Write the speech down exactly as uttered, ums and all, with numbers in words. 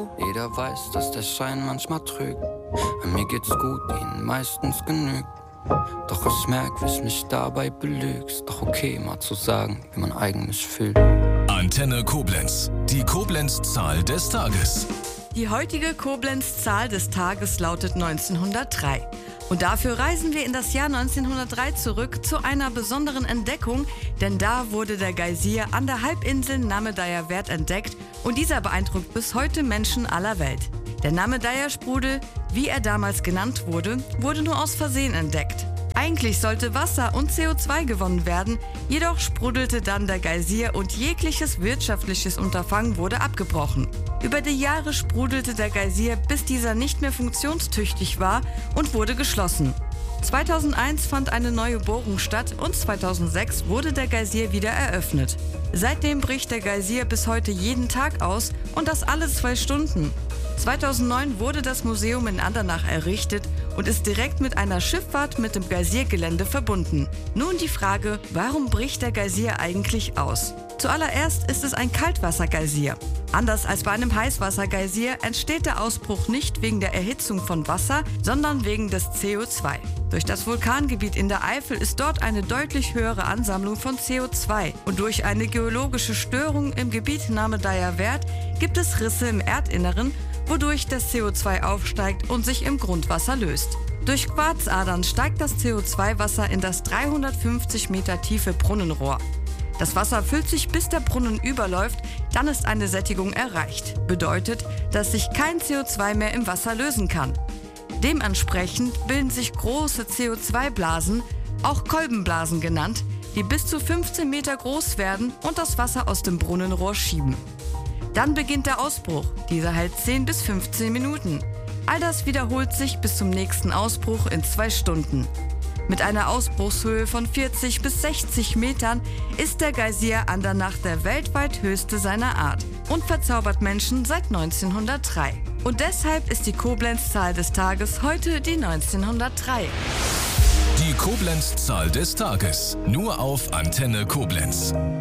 Jeder weiß, dass der Schein manchmal trügt. An mir geht's gut, ihnen meistens genügt. Doch ich merk, wie ich mich dabei belügst. Doch okay, mal zu sagen, wie man eigentlich fühlt. Antenne Koblenz, die Koblenz-Zahl des Tages. Die heutige Koblenz-Zahl des Tages lautet neunzehnhundertdrei. Und dafür reisen wir in das Jahr neunzehnhundertdrei zurück zu einer besonderen Entdeckung, denn da wurde der Geysir an der Halbinsel Namedaya Wert entdeckt und dieser beeindruckt bis heute Menschen aller Welt. Der Namedaya-Sprudel, wie er damals genannt wurde, wurde nur aus Versehen entdeckt. Eigentlich sollte Wasser und C O zwei gewonnen werden, jedoch sprudelte dann der Geysir und jegliches wirtschaftliches Unterfangen wurde abgebrochen. Über die Jahre sprudelte der Geysir, bis dieser nicht mehr funktionstüchtig war und wurde geschlossen. zweitausendeins fand eine neue Bohrung statt und zweitausendsechs wurde der Geysir wieder eröffnet. Seitdem bricht der Geysir bis heute jeden Tag aus und das alle zwei Stunden. zweitausendneun wurde das Museum in Andernach errichtet und ist direkt mit einer Schifffahrt mit dem Geysir-Gelände verbunden. Nun die Frage, warum bricht der Geysir eigentlich aus? Zuallererst ist es ein Kaltwasser-Geysir. Anders als bei einem Heißwasser-Geysir entsteht der Ausbruch nicht wegen der Erhitzung von Wasser, sondern wegen des C O zwei. Durch das Vulkangebiet in der Eifel ist dort eine deutlich höhere Ansammlung von C O zwei und durch eine geologische Störung im Gebiet Namedaya Wert gibt es Risse im Erdinneren, wodurch das C O zwei aufsteigt und sich im Grundwasser löst. Durch Quarzadern steigt das C O zwei Wasser in das dreihundertfünfzig Meter tiefe Brunnenrohr. Das Wasser füllt sich, bis der Brunnen überläuft, dann ist eine Sättigung erreicht. Bedeutet, dass sich kein C O zwei mehr im Wasser lösen kann. Dementsprechend bilden sich große C O zwei Blasen, auch Kolbenblasen genannt, die bis zu fünfzehn Meter groß werden und das Wasser aus dem Brunnenrohr schieben. Dann beginnt der Ausbruch. Dieser hält zehn bis fünfzehn Minuten. All das wiederholt sich bis zum nächsten Ausbruch in zwei Stunden. Mit einer Ausbruchshöhe von vierzig bis sechzig Metern ist der Geysir Andernach der weltweit höchste seiner Art und verzaubert Menschen seit neunzehnhundertdrei. Und deshalb ist die Koblenz-Zahl des Tages heute die neunzehnhundertdrei. Die Koblenz-Zahl des Tages, nur auf Antenne Koblenz.